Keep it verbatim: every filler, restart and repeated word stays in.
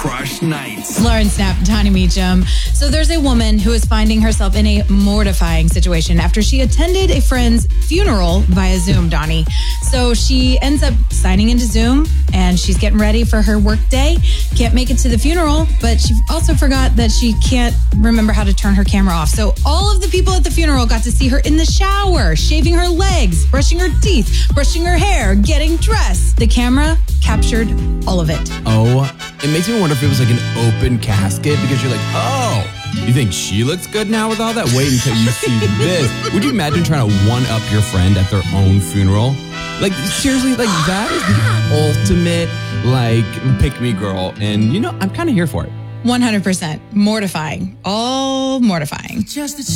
Crush Nights. Lauren Snap, Tiny Meacham. So there's a woman who is finding herself in a mortifying situation after she attended a friend's funeral via Zoom, Donnie. So she ends up signing into Zoom and she's getting ready for her work day. Can't make it to the funeral, but she also forgot that she can't remember how to turn her camera off. So all of the people at the funeral got to see her in the shower, shaving her legs, brushing her teeth, brushing her hair, getting dressed. The camera captured all of it. Oh, it makes me wonder if it was like an open casket because you're like, oh, you think she looks good now with all that? Wait until you see this. Would you imagine trying to one-up your friend at their own funeral? Like, seriously, like, that is the ultimate, like, pick-me girl. And, you know, I'm kind of here for it. one hundred percent. Mortifying. All mortifying. Just